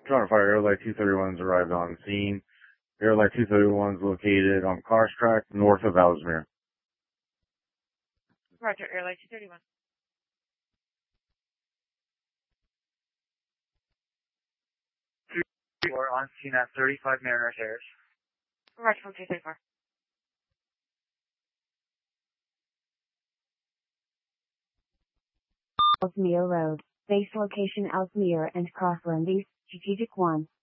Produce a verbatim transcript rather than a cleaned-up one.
Toronto Fire Airlight two thirty-one's arrived on scene. Airlight two thirty-one's located on Cars Track, north of Ellesmere. Roger, Airlight two thirty-one. We're on scene at thirty-five Mariner Terrace. Roger, from two thirty-four. Ellesmere Road. Base location Ellesmere and Cross Lundy's, Strategic one.